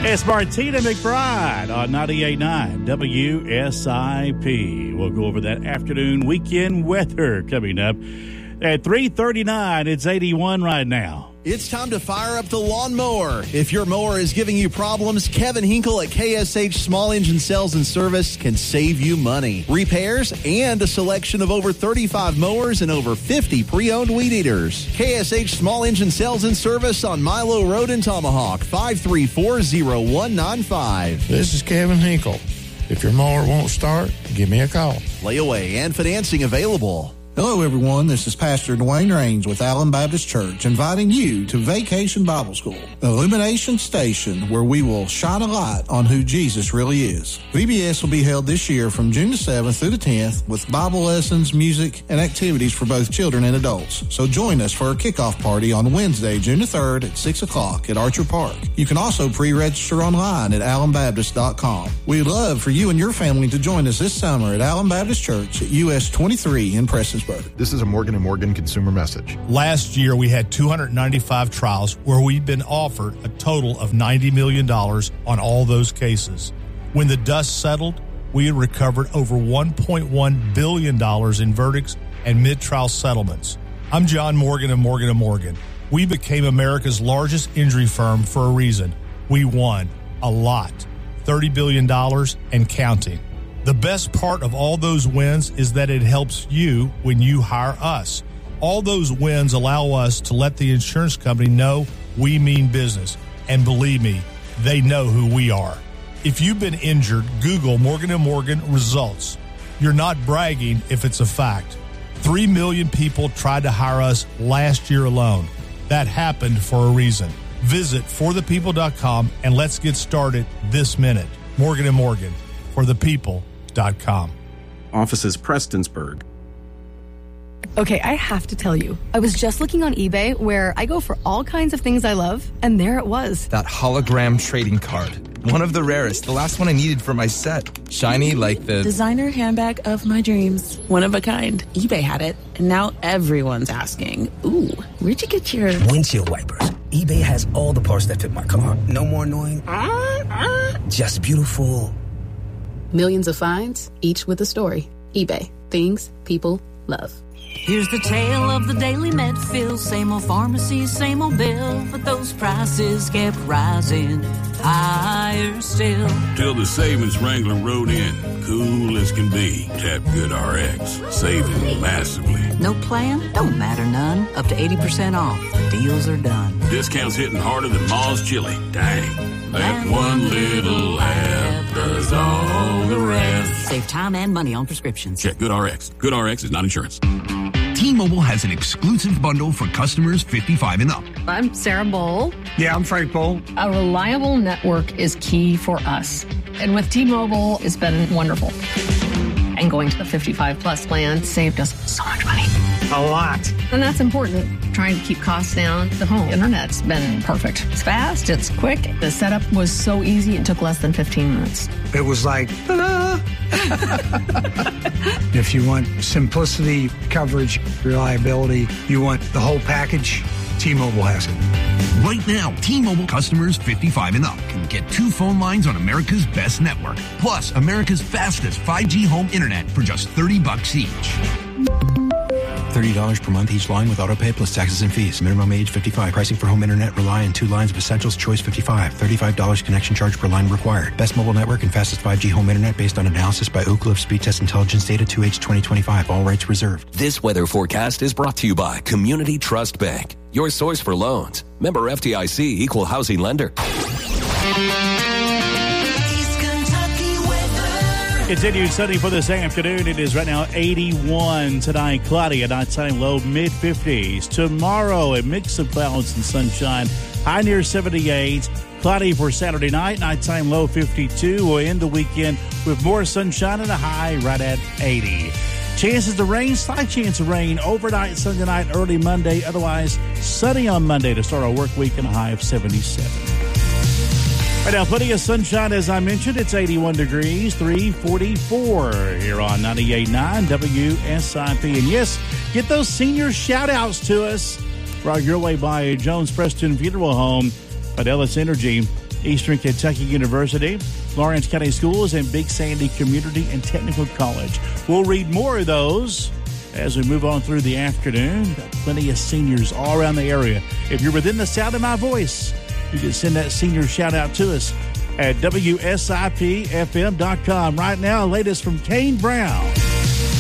It's Martina McBride on 98.9 WSIP. We'll go over that afternoon weekend weather coming up at 3:39. It's 81 right now. It's time to fire up the lawnmower. If your mower is giving you problems, Kevin Hinkle at KSH Small Engine Sales and Service can save you money. Repairs and a selection of over 35 mowers and over 50 pre-owned weed eaters. KSH Small Engine Sales and Service on Milo Road in Tomahawk, 534-0195. This is Kevin Hinkle. If your mower won't start, give me a call. Layaway and financing available. Hello, everyone. This is Pastor Dwayne Raines with Allen Baptist Church, inviting you to Vacation Bible School, an illumination station where we will shine a light on who Jesus really is. VBS will be held this year from June the 7th through the 10th with Bible lessons, music, and activities for both children and adults. So join us for our kickoff party on Wednesday, June the 3rd at 6 o'clock at Archer Park. You can also pre-register online at allenbaptist.com. We'd love for you and your family to join us this summer at Allen Baptist Church at US 23 in Prestonsburg. This is a Morgan & Morgan consumer message. Last year, we had 295 trials where we've been offered a total of $90 million on all those cases. When the dust settled, we had recovered over $1.1 billion in verdicts and mid-trial settlements. I'm John Morgan of Morgan & Morgan. We became America's largest injury firm for a reason. We won a lot, $30 billion and counting. The best part of all those wins is that it helps you when you hire us. All those wins allow us to let the insurance company know we mean business. And believe me, they know who we are. If you've been injured, Google Morgan & Morgan results. You're not bragging if it's a fact. 3 million people tried to hire us last year alone. That happened for a reason. Visit forthepeople.com and let's get started this minute. Morgan & Morgan, for the people.com. Offices Prestonsburg. Okay, I have to tell you, I was just looking on eBay where I go for all kinds of things I love, and there it was. That hologram trading card. One of the rarest, the last one I needed for my set. Shiny like the designer handbag of my dreams. One of a kind. eBay had it, and now everyone's asking, ooh, where'd you get your windshield wipers? eBay has all the parts that fit my car. No more annoying. Just beautiful. Millions of finds, each with a story. eBay. Things people love. Here's the tale of the daily Medfield. Same old pharmacy, same old bill. But those prices kept rising higher still. Till the savings Wrangler rode in. Cool as can be. Tap GoodRx. Saving massively. No plan? Don't matter none. Up to 80% off. The deals are done. Discounts hitting harder than Ma's chili. Dang. That one little app does all the rest. Save time and money on prescriptions. Check GoodRx. GoodRx is not insurance. T-Mobile has an exclusive bundle for customers 55 and up. I'm Sarah Bowl. Yeah, I'm Frank Bowl. A reliable network is key for us. And with T-Mobile, it's been wonderful. And going to the 55-plus plan saved us so much money. A lot. And that's important. Trying to keep costs down. The home internet's been perfect. It's fast. It's quick. The setup was so easy. It took less than 15 minutes. It was like, ta-da! If you want simplicity, coverage, reliability, you want the whole package, T-Mobile has it. Right now, T-Mobile customers 55 and up can get 2 phone lines on America's best network, plus America's fastest 5G home internet for just $30 each. $30 per month each line with autopay plus taxes and fees. Minimum age 55. Pricing for home internet rely on 2 lines of Essentials Choice 55. $35 connection charge per line required. Best mobile network and fastest 5G home internet based on analysis by Oak Cliff Speed Test Intelligence data 2H 2025. All rights reserved. This weather forecast is brought to you by Community Trust Bank, your source for loans. Member FDIC, equal housing lender. Continued sunny for this afternoon. It is right now 81 tonight. Cloudy, a nighttime low mid-50s. Tomorrow, a mix of clouds and sunshine. High near 78. Cloudy for Saturday night. Nighttime low 52. We'll end the weekend with more sunshine and a high right at 80. Chances of rain, slight chance of rain overnight Sunday night, early Monday. Otherwise, sunny on Monday to start our work week and a high of 77. Right now, plenty of sunshine, as I mentioned. It's 81 degrees, 344 here on 98.9 WSIP. And yes, get those senior shout-outs to us. Brought your way by Jones Preston Funeral Home, Fidelis Energy, Eastern Kentucky University, Lawrence County Schools, and Big Sandy Community and Technical College. We'll read more of those as we move on through the afternoon. Got plenty of seniors all around the area. If you're within the sound of my voice, you can send that senior shout out to us at WSIPFM.com. Right now, latest from Kane Brown.